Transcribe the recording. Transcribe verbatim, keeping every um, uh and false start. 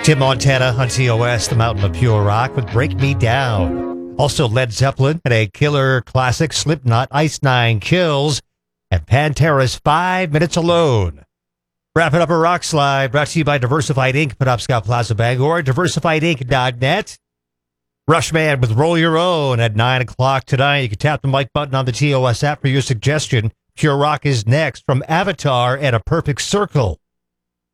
Tim Montana on T O S, The Mountain of Pure Rock with Break Me Down. Also Led Zeppelin and a killer classic, Slipknot, Ice Nine Kills, and Pantera's Five Minutes Alone. Wrapping up a rock slide, brought to you by Diversified Incorporated, Penobscot Plaza, Bangor, diversified inc dot net. Rushman with Roll Your Own at nine o'clock tonight. You can tap the mic button on the T O S app for your suggestion. Pure Rock is next from Avatar and A Perfect Circle.